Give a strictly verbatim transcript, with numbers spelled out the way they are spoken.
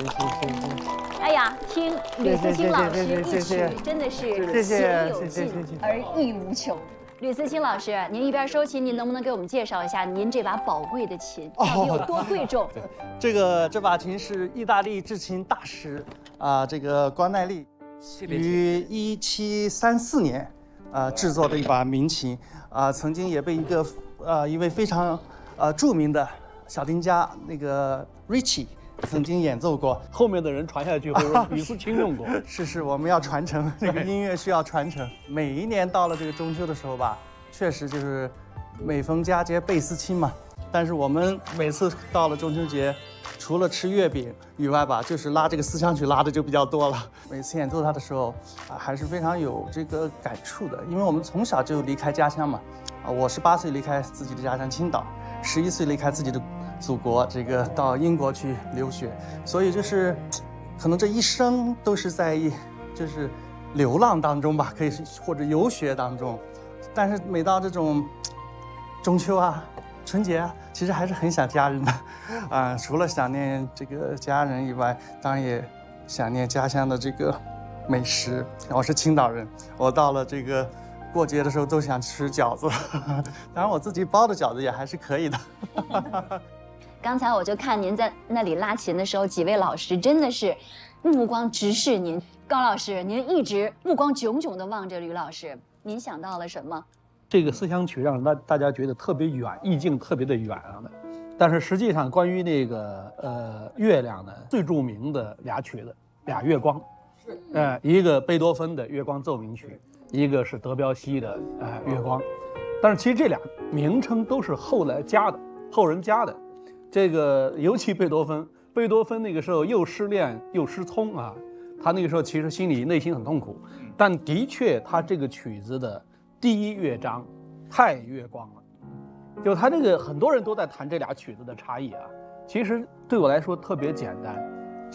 谢谢谢。 哎呀，听吕思清老师一曲，真的是情有尽而意无穷。吕思清老师，您一边收琴，您能不能给我们介绍一下您这把宝贵的琴到底有多贵重？ 对，这个这把琴是意大利制琴大师啊，这个关奈利于一七三四年啊制作的一把名琴啊，曾经也被一个呃一位非常呃著名的小提家那个 Ricci 曾经演奏过， 后面的人传下去，或者说吕思清用过。 是是，我们要传承这个音乐，需要传承。每一年到了这个中秋的时候吧，确实就是每逢佳节倍思亲嘛。但是我们每次到了中秋节，除了吃月饼以外吧，就是拉这个思乡曲拉的就比较多了。每次演奏它的时候啊，还是非常有这个感触的，因为我们从小就离开家乡嘛。啊，我是八岁离开自己的家乡青岛，十一岁离开自己的祖国，这个到英国去留学，所以就是可能这一生都是在就是流浪当中吧，可以是或者游学当中。但是每到这种中秋啊、春节啊，其实还是很想家人的啊。除了想念这个家人以外，当然也想念家乡的这个美食。我是青岛人，我到了这个过节的时候都想吃饺子，当然我自己包的饺子也还是可以的。 刚才我就看您在那里拉琴的时候，几位老师真的是目光直视您。高老师，您一直目光炯炯地望着吕老师，您想到了什么？ 这个思乡曲让大大家觉得特别远，意境特别的远啊。但是实际上，关于那个呃月亮呢，最著名的俩曲子，俩月光，是呃一个贝多芬的《月光奏鸣曲》，一个是德彪西的呃月光。但是其实这俩名称都是后来加的，后人加的。这个尤其贝多芬，贝多芬那个时候又失恋又失聪啊，他那个时候其实心里内心很痛苦，但的确他这个曲子的第一乐章太月光了，就他这个很多人都在谈这俩曲子的差异啊，其实对我来说特别简单，